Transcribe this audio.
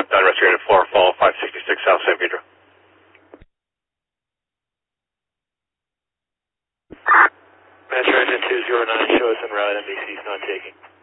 done restorated 4, fall 566 South San Pedro. Metro Engine 209, show us en route, NBC's not taking.